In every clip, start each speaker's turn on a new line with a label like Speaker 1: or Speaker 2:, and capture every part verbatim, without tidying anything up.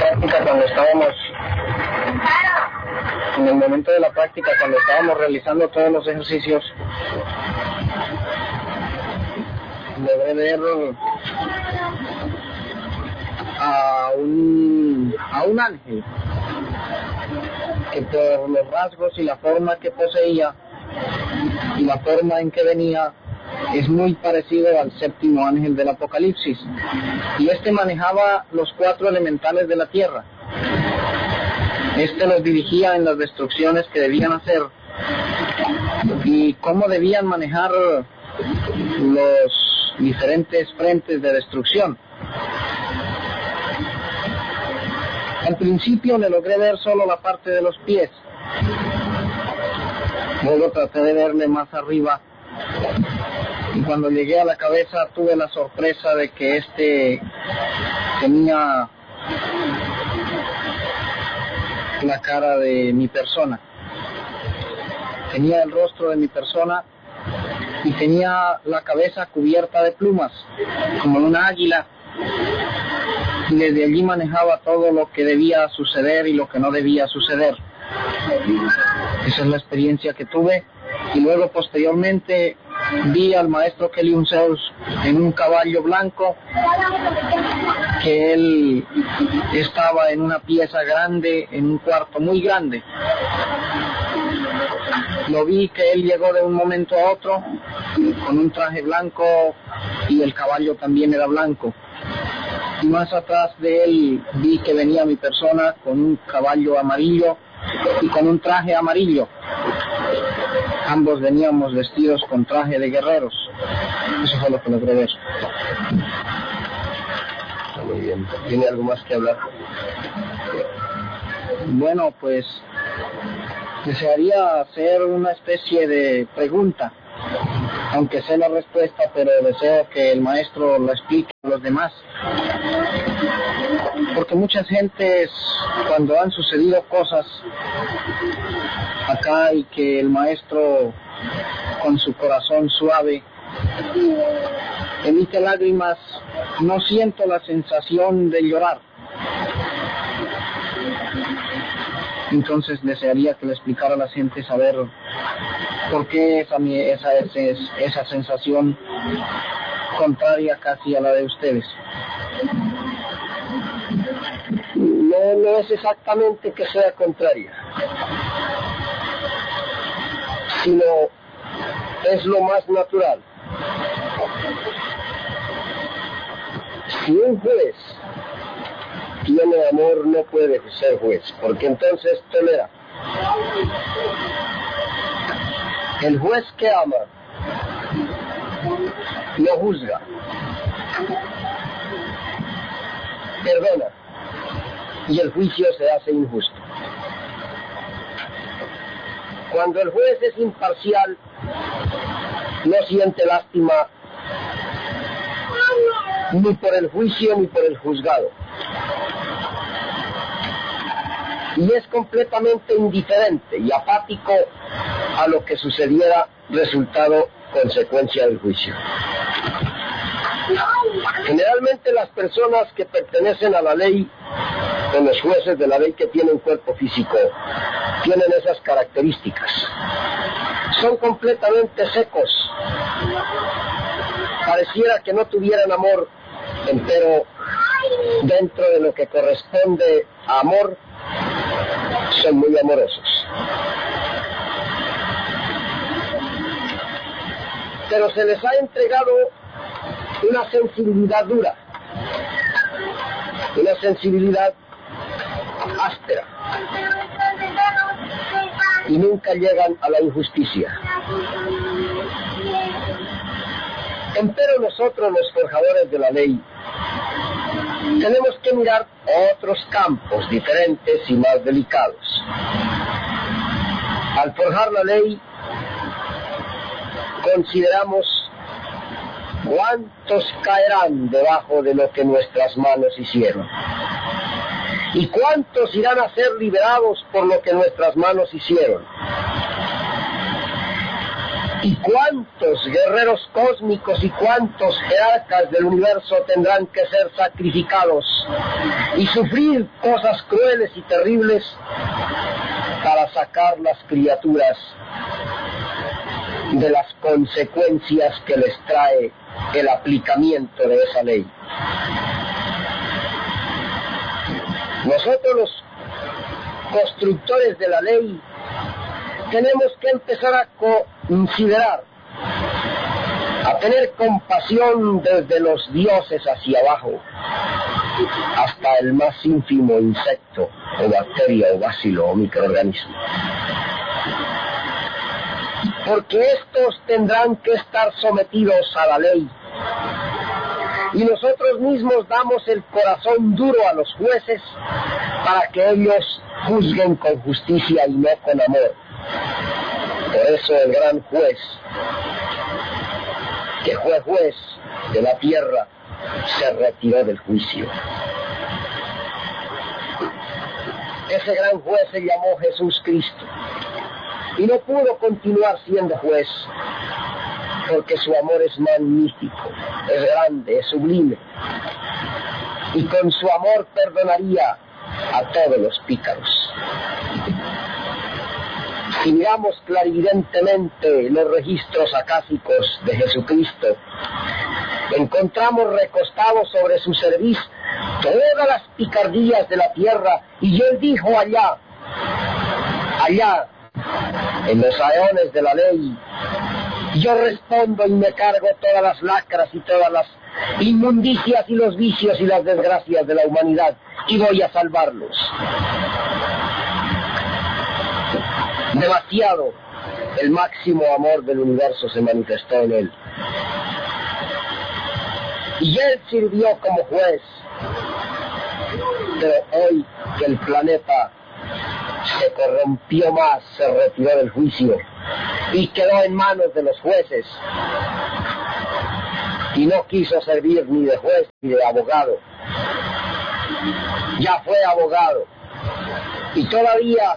Speaker 1: práctica, cuando estábamos, en el momento de la práctica, cuando estábamos realizando todos los ejercicios, logré ver a un, a un ángel que por los rasgos y la forma que poseía y la forma en que venía es muy parecido al séptimo ángel del Apocalipsis, y este manejaba los cuatro elementales de la tierra. Este los dirigía en las destrucciones que debían hacer y cómo debían manejar los diferentes frentes de destrucción. Al principio le logré ver solo la parte de los pies, luego traté de verle más arriba, y cuando llegué a la cabeza tuve la sorpresa de que este tenía la cara de mi persona, tenía el rostro de mi persona y tenía la cabeza cubierta de plumas como una águila, y desde allí manejaba todo lo que debía suceder y lo que no debía suceder. Esa es la experiencia que tuve. Y luego posteriormente vi al maestro Keliun Zeus en un caballo blanco, que él estaba en una pieza grande, en un cuarto muy grande. Lo vi que él llegó de un momento a otro con un traje blanco y el caballo también era blanco. Y más atrás de él vi que venía mi persona con un caballo amarillo y con un traje amarillo. Ambos veníamos vestidos con traje de guerreros. Eso fue lo que logré ver.
Speaker 2: Muy bien. ¿Tiene algo más que hablar?
Speaker 1: Bueno, pues desearía hacer una especie de pregunta, aunque sé la respuesta, pero deseo que el maestro lo explique a los demás. Porque muchas gentes, cuando han sucedido cosas acá y que el maestro con su corazón suave emite lágrimas, no siento la sensación de llorar. Entonces desearía que le explicara a la gente saber por qué esa, esa, esa, esa sensación contraria casi a la de ustedes.
Speaker 2: No, no es exactamente que sea contraria, sino es lo más natural. Si un juez tiene amor, no puede ser juez, porque entonces tolera. El juez que ama no juzga, perdona, y el juicio se hace injusto. Cuando el juez es imparcial, no siente lástima ni por el juicio ni por el juzgado, y es completamente indiferente y apático a lo que sucediera resultado consecuencia del juicio. Generalmente las personas que pertenecen a la ley, o los jueces de la ley que tienen cuerpo físico, tienen esas características. Son completamente secos. Pareciera que no tuvieran amor, pero dentro de lo que corresponde a amor, son muy amorosos. Pero se les ha entregado una sensibilidad dura, una sensibilidad áspera, y nunca llegan a la injusticia. Empero nosotros, los forjadores de la ley, tenemos que mirar otros campos diferentes y más delicados. Al forjar la ley, consideramos cuántos caerán debajo de lo que nuestras manos hicieron y cuántos irán a ser liberados por lo que nuestras manos hicieron. ¿Y cuántos guerreros cósmicos y cuántos jerarcas del universo tendrán que ser sacrificados y sufrir cosas crueles y terribles para sacar las criaturas de las consecuencias que les trae el aplicamiento de esa ley? Nosotros los constructores de la ley tenemos que empezar a considerar, a tener compasión desde los dioses hacia abajo, hasta el más ínfimo insecto, o bacteria, o bacilo, o microorganismo. Porque estos tendrán que estar sometidos a la ley. Y nosotros mismos damos el corazón duro a los jueces para que ellos juzguen con justicia y no con amor. Por eso el gran juez, que fue juez de la tierra, se retiró del juicio. Ese gran juez se llamó Jesús Cristo y no pudo continuar siendo juez porque su amor es magnífico, es grande, es sublime, y con su amor perdonaría a todos los pícaros. Si miramos clarividentemente los registros acásicos de Jesucristo, encontramos recostados sobre su cerviz todas las picardías de la tierra, y él dijo allá, allá, en los aeones de la ley, yo respondo y me cargo todas las lacras y todas las inmundicias y los vicios y las desgracias de la humanidad, y voy a salvarlos. Demasiado el máximo amor del universo se manifestó en él. Y él sirvió como juez. Pero hoy que el planeta se corrompió más, se retiró del juicio y quedó en manos de los jueces. Y no quiso servir ni de juez ni de abogado. Ya fue abogado. Y todavía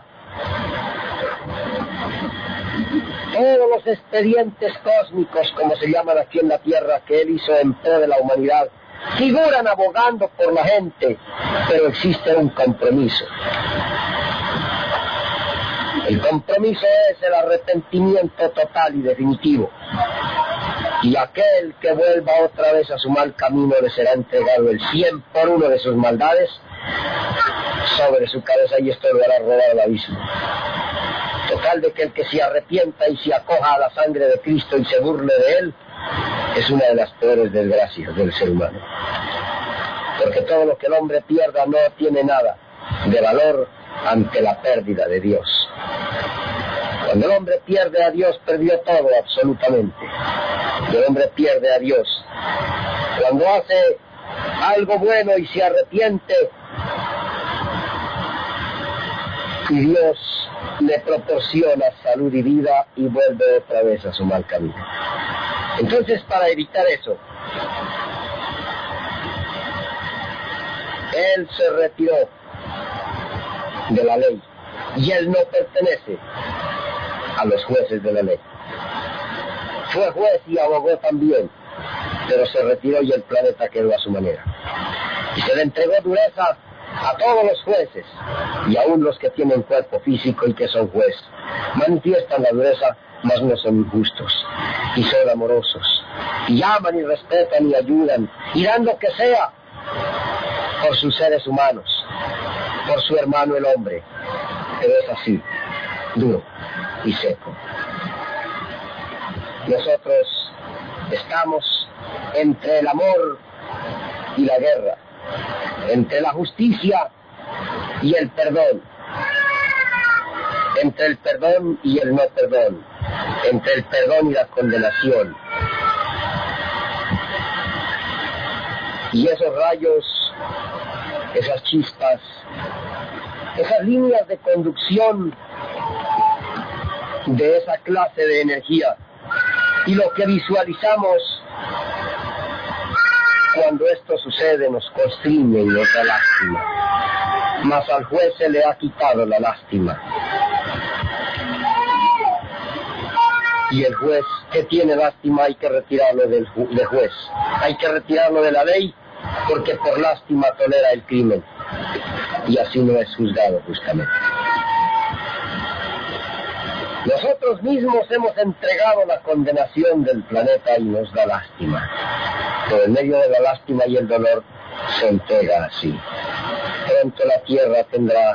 Speaker 2: todos los expedientes cósmicos, como se llaman aquí en la Tierra, que él hizo en pro de la humanidad, figuran abogando por la gente, pero existe un compromiso. El compromiso es el arrepentimiento total y definitivo. Y aquel que vuelva otra vez a su mal camino le será entregado el cien por uno de sus maldades sobre su cabeza, y esto lo hará rodar al abismo. Total de que el que se arrepienta y se acoja a la sangre de Cristo y se burle de él, es una de las peores desgracias del ser humano. Porque todo lo que el hombre pierda no tiene nada de valor ante la pérdida de Dios. Cuando el hombre pierde a Dios, perdió todo absolutamente. El hombre pierde a Dios. Cuando hace algo bueno y se arrepiente, y Dios le proporciona salud y vida y vuelve otra vez a su mal camino. Entonces, para evitar eso, él se retiró de la ley y él no pertenece a los jueces de la ley. Fue juez y abogó también, pero se retiró y el planeta quedó a su manera. Y se le entregó dureza a todos los jueces, y aún los que tienen cuerpo físico y que son jueces. Manifiestan la dureza, mas no son injustos, y son amorosos, y aman y respetan y ayudan, y dan lo que sea por sus seres humanos, por su hermano el hombre. Pero es así, duro y seco. Nosotros estamos entre el amor y la guerra, entre la justicia y el perdón, entre el perdón y el no perdón, entre el perdón y la condenación. Y esos rayos, esas chispas, esas líneas de conducción de esa clase de energía, y lo que visualizamos cuando esto sucede nos constriñe y nos da lástima, mas al juez se le ha quitado la lástima. Y el juez que tiene lástima hay que retirarlo del, ju del juez, hay que retirarlo de la ley, porque por lástima tolera el crimen, y así no es juzgado justamente. Nosotros mismos hemos entregado la condenación del planeta y nos da lástima, pero en medio de la lástima y el dolor se entrega así. Pronto la tierra tendrá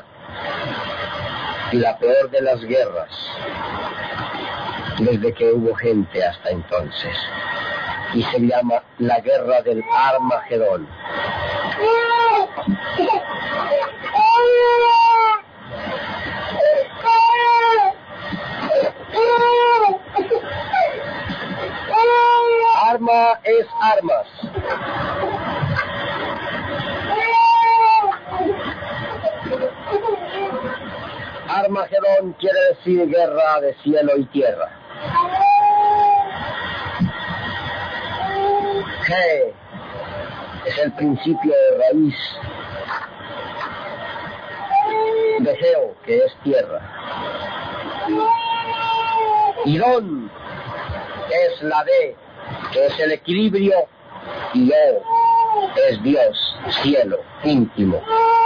Speaker 2: la peor de las guerras desde que hubo gente hasta entonces, y se llama la guerra del Armagedón. Arma es armas. Armagedón quiere decir guerra de cielo y tierra. G es el principio de raíz de Geo, que es tierra. Y Don es la D, que es el equilibrio, y O es Dios, cielo, íntimo.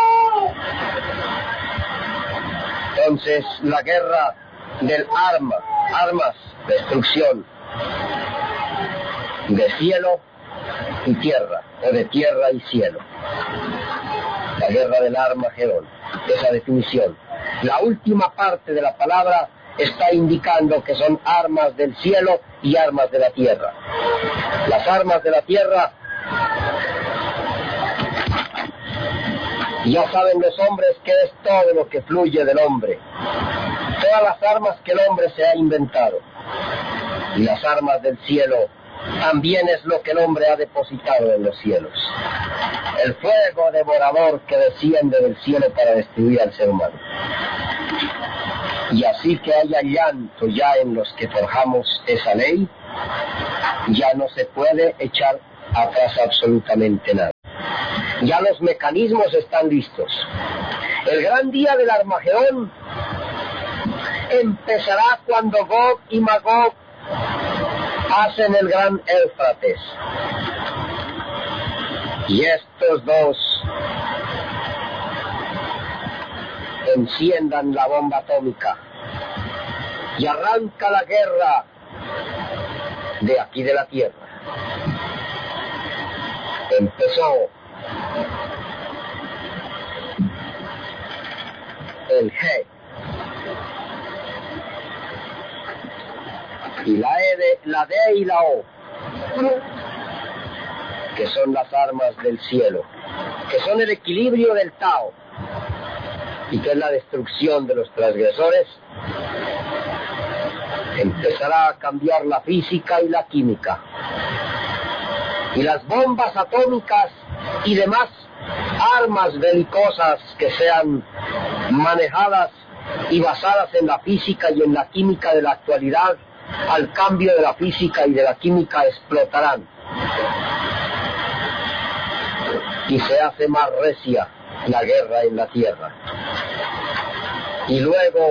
Speaker 2: Entonces, la guerra del arma, armas, destrucción, de cielo y tierra, o de tierra y cielo. La guerra del Armagedón, esa definición. La última parte de la palabra está indicando que son armas del cielo y armas de la tierra. Las armas de la tierra, ya saben los hombres que es todo lo que fluye del hombre, todas las armas que el hombre se ha inventado. Y las armas del cielo también es lo que el hombre ha depositado en los cielos, el fuego devorador que desciende del cielo para destruir al ser humano. Y así que haya llanto ya en los que forjamos esa ley, ya no se puede echar atrás absolutamente nada. Ya los mecanismos están listos. El gran día del Armagedón empezará cuando Gog y Magog hacen el gran Éufrates. Y estos dos enciendan la bomba atómica y arranca la guerra de aquí de la tierra. Empezó el G y la E de, la D y la O, que son las armas del cielo, que son el equilibrio del Tao, y que es la destrucción de los transgresores. Empezará a cambiar la física y la química, y las bombas atómicas y demás armas belicosas que sean manejadas y basadas en la física y en la química de la actualidad, al cambio de la física y de la química, explotarán, y se hace más recia la guerra en la tierra. Y luego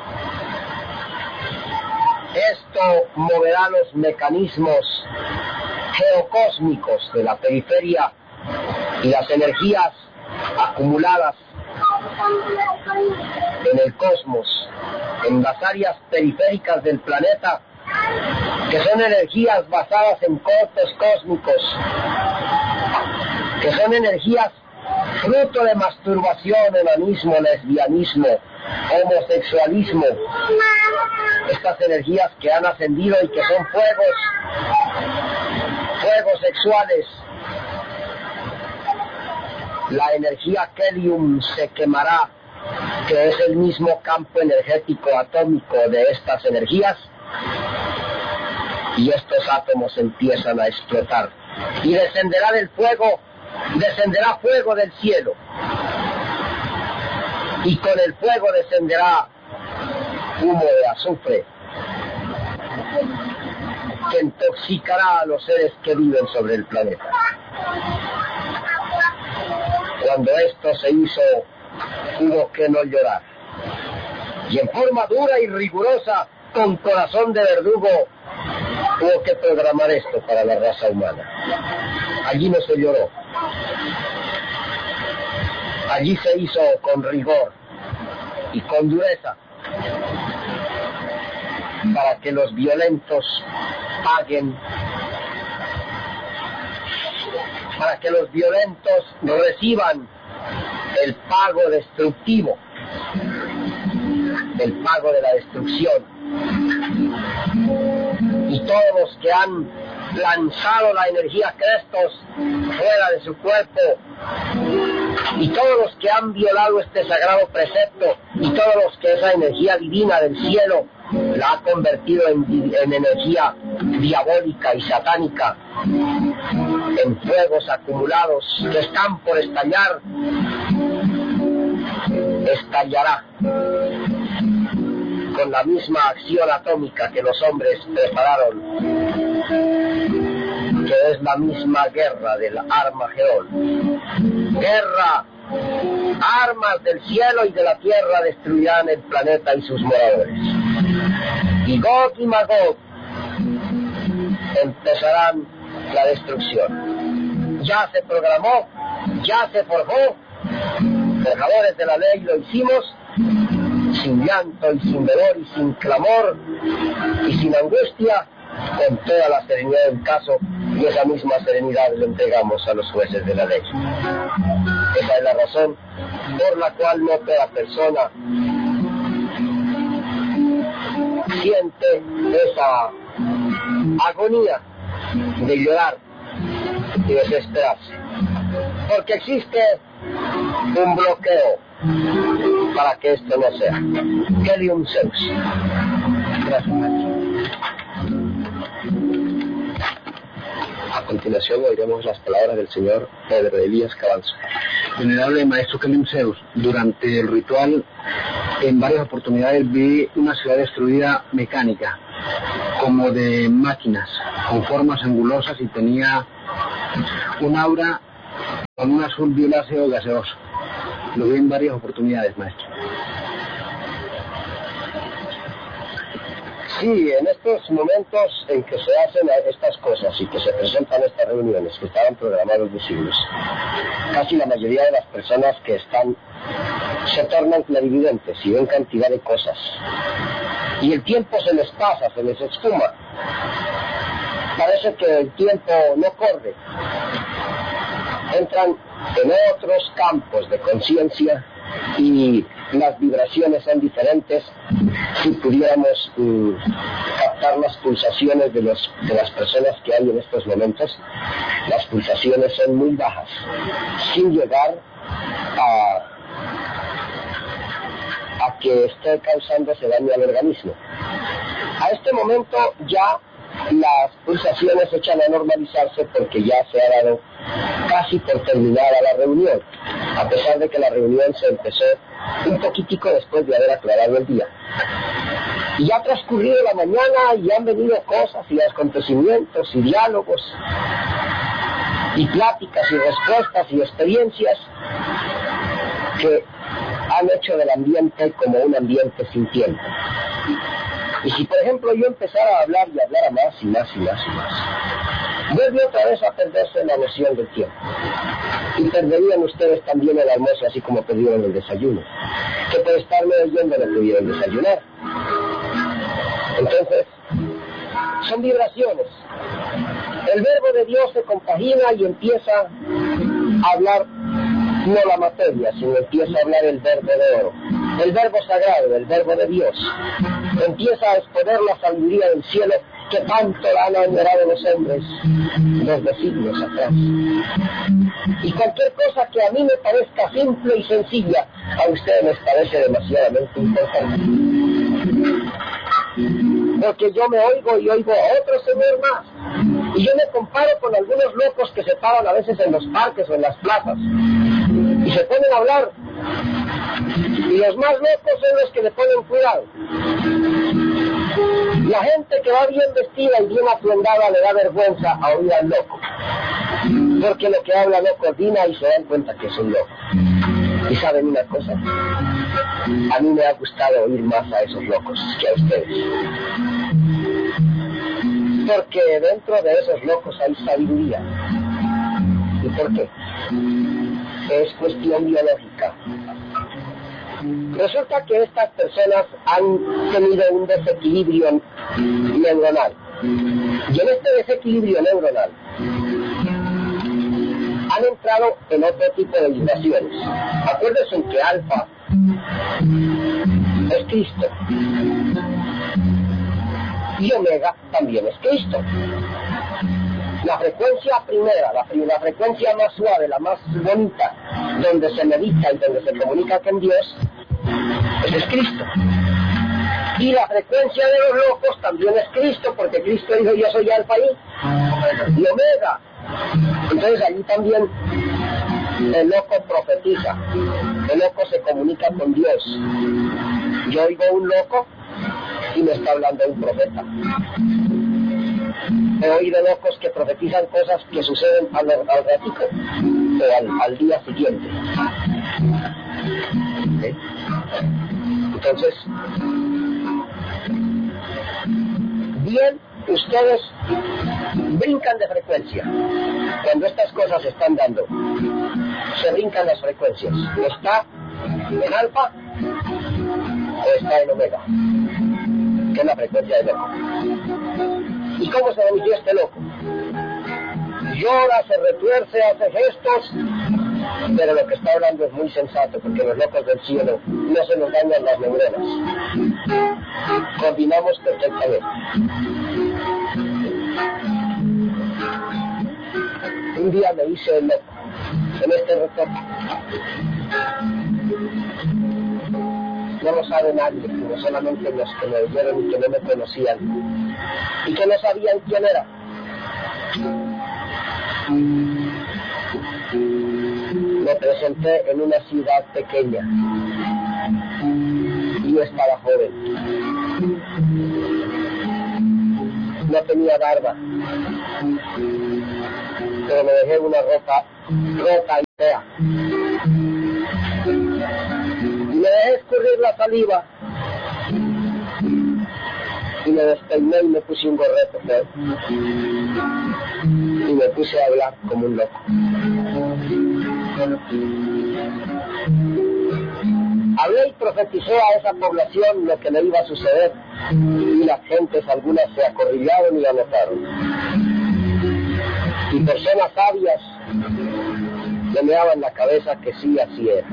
Speaker 2: esto moverá los mecanismos geocósmicos de la periferia, y las energías acumuladas en el cosmos, en las áreas periféricas del planeta, que son energías basadas en cortes cósmicos, que son energías fruto de masturbación, enanismo, lesbianismo, homosexualismo, estas energías que han ascendido y que son fuegos, fuegos sexuales. La energía Kelium se quemará, que es el mismo campo energético atómico de estas energías, y estos átomos empiezan a explotar, y descenderá del fuego, descenderá fuego del cielo, y con el fuego descenderá humo de azufre, que intoxicará a los seres que viven sobre el planeta. Cuando esto se hizo, hubo que no llorar, y en forma dura y rigurosa con corazón de verdugo tuvo que programar esto para la raza humana. Allí no se lloró. Allí se hizo con rigor y con dureza para que los violentos paguen, para que los violentos reciban el pago destructivo, el pago de la destrucción. Y todos los que han lanzado la energía Crestos fuera de su cuerpo, y todos los que han violado este sagrado precepto, y todos los que esa energía divina del cielo la ha convertido en, en energía diabólica y satánica, en fuegos acumulados que están por estallar, estallará con la misma acción atómica que los hombres prepararon, que es la misma guerra del Armagedón. Guerra, armas del cielo y de la tierra destruirán el planeta y sus moradores. Y Gog y Magog empezarán la destrucción. Ya se programó, ya se forjó, forjadores de la ley lo hicimos, sin llanto y sin dolor y sin clamor y sin angustia, con toda la serenidad del caso, y esa misma serenidad le entregamos a los jueces de la ley. Esa es la razón por la cual no toda persona siente esa agonía de llorar y desesperarse, porque existe un bloqueo para que esto no sea. Helium Zeus. Gracias, maestro. A continuación oiremos las palabras del señor Pedro Elías Cabanzo.
Speaker 1: Venerable maestro Helium Zeus, durante el ritual en varias oportunidades vi una ciudad destruida mecánica, como de máquinas, con formas angulosas, y tenía un aura con un azul violáceo gaseoso. Lo vi en varias oportunidades, maestro.
Speaker 2: Sí, en estos momentos en que se hacen estas cosas y que se presentan estas reuniones que estaban programadas de siglos, casi la mayoría de las personas que están se tornan clarividentes y ven cantidad de cosas. Y el tiempo se les pasa, se les esfuma. Parece que el tiempo no corre. Entran en otros campos de conciencia y las vibraciones son diferentes. Si pudiéramos um, captar las pulsaciones de, los, de las personas que hay en estos momentos, las pulsaciones son muy bajas, sin llegar a, a que esté causándose daño al organismo. A este momento ya las pulsaciones echan a normalizarse, porque ya se ha dado casi por terminada la reunión, a pesar de que la reunión se empezó un poquitico después de haber aclarado el día. Y ya ha transcurrido la mañana y han venido cosas y acontecimientos y diálogos y pláticas y respuestas y experiencias que han hecho del ambiente como un ambiente sin tiempo. Y si, por ejemplo, yo empezara a hablar y hablar a más y más y más y más, vuelve otra vez a perderse la noción del tiempo. Y perderían ustedes también el almuerzo, así como perdieron el desayuno, que por estarme oyendo no pudieron desayunar. Entonces, son vibraciones. El verbo de Dios se compagina y empieza a hablar no la materia, sino empieza a hablar el verbo de oro, el verbo sagrado, el verbo de Dios. Empieza a exponer la sabiduría del cielo que tanto la han añorado los hombres desde siglos atrás. Y cualquier cosa que a mí me parezca simple y sencilla, a ustedes les parece demasiadamente importante. Porque yo me oigo y oigo a otro señor más. Y yo me comparo con algunos locos que se paran a veces en los parques o en las plazas y se ponen a hablar. Y los más locos son los que le ponen cuidado. La gente que va bien vestida y bien aflendada le da vergüenza a oír al loco, porque lo que habla no coordina y se dan cuenta que es un loco. Y saben una cosa, a mí me ha gustado oír más a esos locos que a ustedes, porque dentro de esos locos hay sabiduría. ¿Y por qué? Es cuestión biológica. Resulta que estas personas han tenido un desequilibrio neuronal, y en este desequilibrio neuronal han entrado en otro tipo de vibraciones. Acuérdense en que alfa es Cristo y omega también es Cristo. La frecuencia primera, la, la frecuencia más suave, la más bonita, donde se medita y donde se comunica con Dios, ese es Cristo. Y la frecuencia de los locos también es Cristo, porque Cristo dijo: yo soy alfa y omega. Entonces allí también el loco profetiza, el loco se comunica con Dios. Yo oigo un loco y me está hablando un profeta. He oído locos que profetizan cosas que suceden al, al ratito o al, al día siguiente. ¿Sí? Entonces, bien, ustedes brincan de frecuencia. Cuando estas cosas se están dando, se brincan las frecuencias. ¿Está en alfa o está en omega? Que es la frecuencia de loco. ¿Y cómo se manifiesta el loco? Llora, se retuerce, hace gestos, pero lo que está hablando es muy sensato, porque los locos del cielo no se nos dañan las neuronas. Combinamos perfectamente. Un día me hice el loco en este retorno. No lo sabe nadie, sino solamente los que me oyeron y que no me conocían y que no sabían quién era. Me presenté en una ciudad pequeña y yo estaba joven. No tenía barba, pero me dejé una ropa rota y fea. Y me dejé escurrir la saliva y me despeiné y me puse un gorreto feo y me puse a hablar como un loco. Hablé y profeticé a esa población lo que le iba a suceder, y las gentes, algunas se acorrillaron y anotaron, y personas sabias le meaban la cabeza que sí, así era.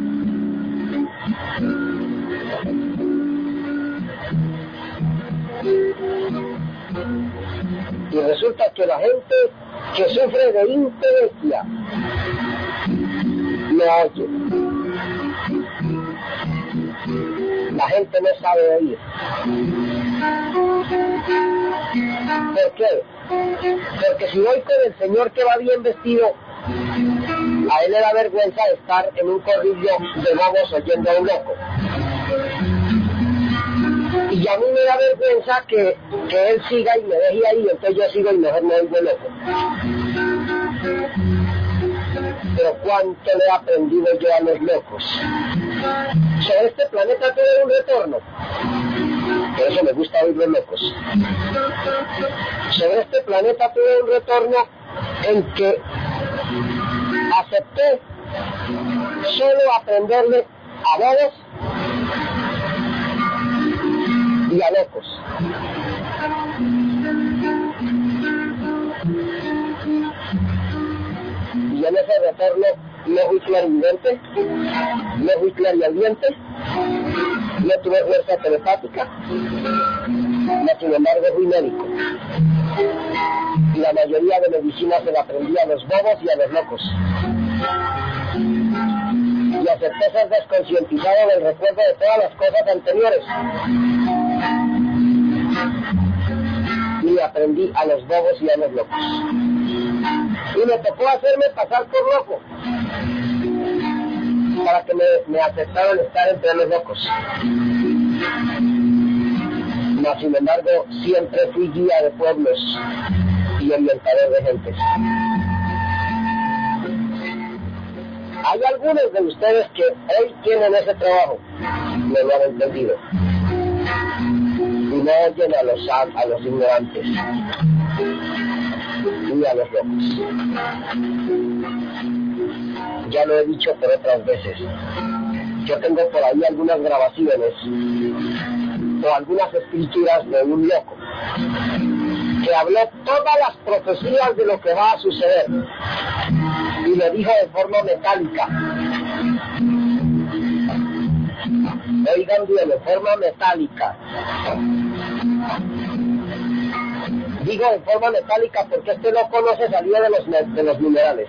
Speaker 2: Y resulta que la gente que sufre de intelequia no oye. La gente no sabe oír. ¿Por qué? Porque si voy con el señor que va bien vestido, a él le da vergüenza estar en un corrillo de bobos oyendo a un loco. Y a mí me da vergüenza que, que él siga y me deje ahí, entonces yo sigo y mejor me oigo loco. Pero cuánto le he aprendido yo a los locos. Sobre este planeta tuve un retorno. Por eso me gusta oír los locos. Sobre este planeta tuve un retorno en que acepté solo aprenderle a bobos y a locos. Y en ese retorno no fui clarividente, no fui clariaudiente, no tuve fuerza telepática, no, sin embargo fui médico. Y la mayoría de medicina se la aprendí a los bobos y a los locos. Y acepté ser desconcientizado del recuerdo de todas las cosas anteriores. Y aprendí a los bobos y a los locos. Y me tocó hacerme pasar por loco para que me, me aceptaran estar entre los locos. Mas, sin embargo, siempre fui guía de pueblos y orientador de gentes. Hay algunos de ustedes que hoy tienen ese trabajo, no lo han entendido. Y no oyen a los, a los ignorantes, ni a los locos. Ya lo he dicho por otras veces. Yo tengo por ahí algunas grabaciones o algunas escrituras de un loco que habló todas las profecías de lo que va a suceder y lo dijo de forma metálica. Oigan bien, de forma metálica. Digo de forma metálica porque este loco no se salía de los, de los minerales.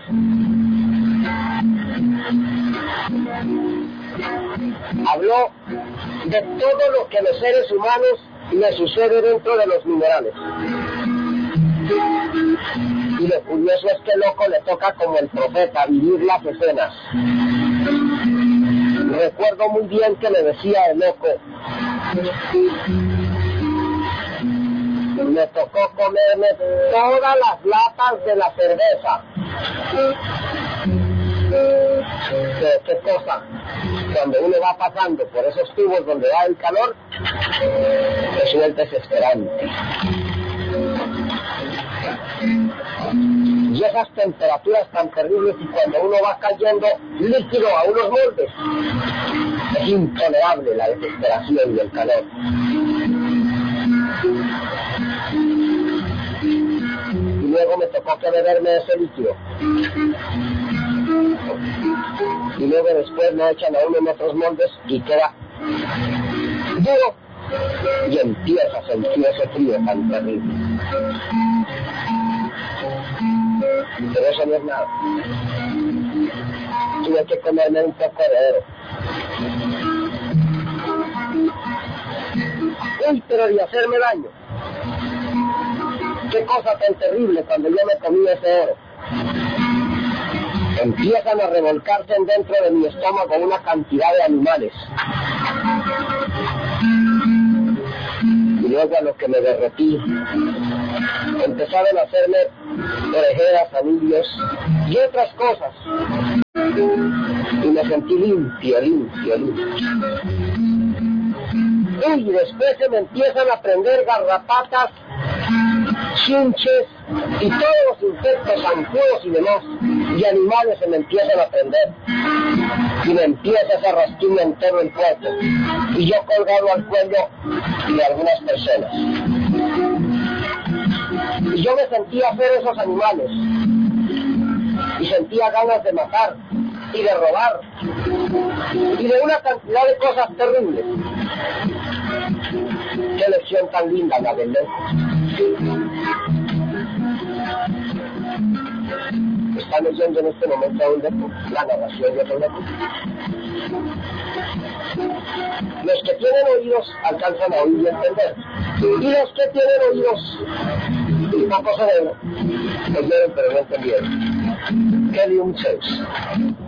Speaker 2: Habló de todo lo que a los seres humanos le sucede dentro de los minerales. Y lo curioso es que el loco le toca como el profeta vivir las escenas. Recuerdo muy bien que le decía el loco, me tocó comerme todas las latas de la cerveza. Pero qué cosa, cuando uno va pasando por esos tubos donde va el calor, eso es desesperante. Y esas temperaturas tan terribles, y cuando uno va cayendo líquido a unos moldes, es intolerable la desesperación y el calor. Y luego me tocó que beberme ese líquido. Y luego después me echan a uno en otros moldes y queda duro. Y empieza a sentir ese frío tan terrible. Pero eso no es nada. Tuve que comerme un poco de oro. Uy, pero de hacerme daño. Qué cosa tan terrible cuando yo me comí ese oro. Empiezan a revolcarse dentro de mi estómago una cantidad de animales. Y luego a lo que me derretí, empezaron a hacerme orejeras, anillos y otras cosas. Y me sentí limpio, limpio, limpio. Y después se me empiezan a prender garrapatas, chinches y todos los insectos, zancudos y demás, y animales se me empiezan a prender. Y me empieza esa rasquiña en todo el cuerpo. Y yo colgado al cuello de algunas personas. Y yo me sentía hacer esos animales. Y sentía ganas de matar y de robar. Y de una cantidad de cosas terribles. Qué lección tan linda la del loco. Están leyendo en este momento a un loco, la narración de otro loco. Los que tienen oídos alcanzan a oír y entender. Y los que tienen oídos y poco cerebro, oyeron pero no entendieron. Kelly Umcheus.